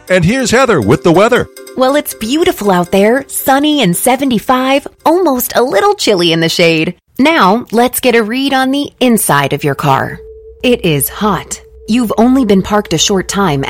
And here's Heather with the weather. Well, it's beautiful out there, sunny and 75, almost a little chilly in the shade. Now, let's get a read on the inside of your car. It is hot. You've only been parked a short time